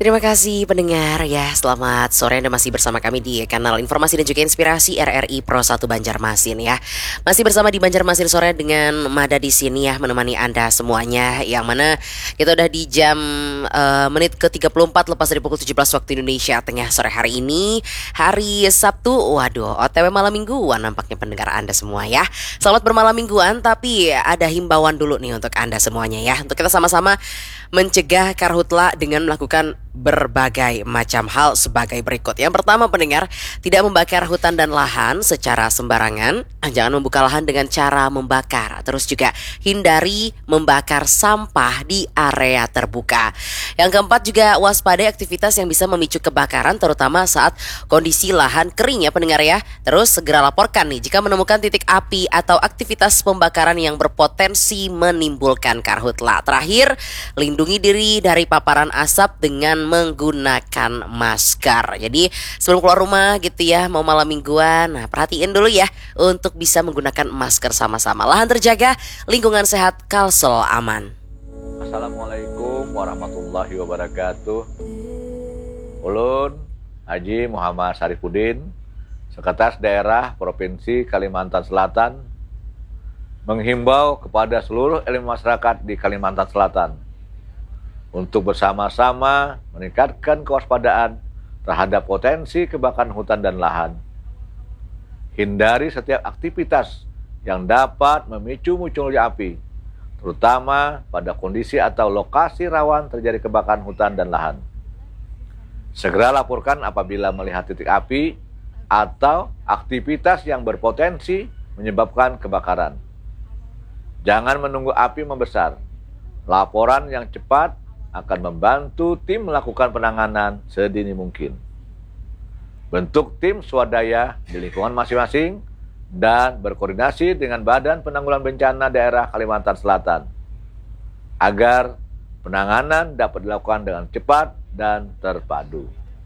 Terima kasih pendengar ya, selamat sore Anda masih bersama kami di kanal informasi dan juga inspirasi RRI Pro 1 Banjarmasin ya. Masih bersama di Banjarmasin sore dengan Mada di sini ya, menemani Anda semuanya. Yang mana kita udah di jam menit ke-34 lepas dari pukul 17 waktu Indonesia Tengah sore hari ini, hari Sabtu. Waduh, OTW malam mingguan nampaknya pendengar Anda semua ya. Selamat bermalam mingguan, tapi ada himbauan dulu nih untuk Anda semuanya ya. Untuk kita sama-sama mencegah karhutla dengan melakukan berbagai macam hal sebagai berikut. Yang pertama pendengar, tidak membakar hutan dan lahan secara sembarangan. Jangan membuka lahan dengan cara membakar. Terus juga hindari membakar sampah di area terbuka. Yang keempat juga waspadai aktivitas yang bisa memicu kebakaran terutama saat kondisi lahan kering ya pendengar ya. Terus segera laporkan nih jika menemukan titik api atau aktivitas pembakaran yang berpotensi menimbulkan karhutla. Terakhir, lindungi diri dari paparan asap dengan menggunakan masker. Jadi sebelum keluar rumah gitu ya, mau malam mingguan, nah perhatiin dulu ya untuk bisa menggunakan masker sama-sama. Lahan terjaga, lingkungan sehat, kalsel aman. Assalamualaikum warahmatullahi wabarakatuh. Ulun Haji Muhammad Sarifudin, Sekretaris Daerah Provinsi Kalimantan Selatan, menghimbau kepada seluruh elemen masyarakat di Kalimantan Selatan untuk bersama-sama meningkatkan kewaspadaan terhadap potensi kebakaran hutan dan lahan. Hindari setiap aktivitas yang dapat memicu munculnya api, terutama pada kondisi atau lokasi rawan terjadi kebakaran hutan dan lahan. Segera laporkan apabila melihat titik api atau aktivitas yang berpotensi menyebabkan kebakaran. Jangan menunggu api membesar. Laporan yang cepat akan membantu tim melakukan penanganan sedini mungkin. Bentuk tim swadaya di lingkungan masing-masing dan berkoordinasi dengan Badan Penanggulangan Bencana Daerah Kalimantan Selatan agar penanganan dapat dilakukan dengan cepat dan terpadu.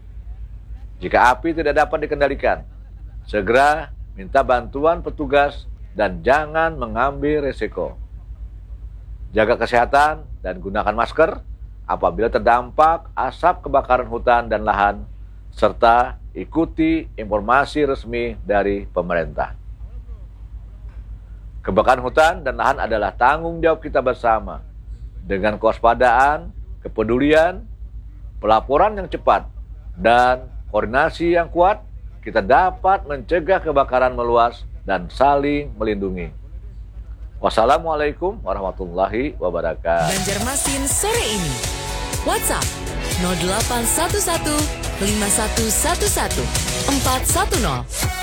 Jika api tidak dapat dikendalikan, segera minta bantuan petugas dan jangan mengambil resiko. Jaga kesehatan dan gunakan masker apabila terdampak asap kebakaran hutan dan lahan, serta ikuti informasi resmi dari pemerintah. Kebakaran hutan dan lahan adalah tanggung jawab kita bersama. Dengan kewaspadaan, kepedulian, pelaporan yang cepat, dan koordinasi yang kuat, kita dapat mencegah kebakaran meluas dan saling melindungi. Wassalamualaikum warahmatullahi wabarakatuh. Banjarmasin sore ini. WhatsApp 0811 5111 410.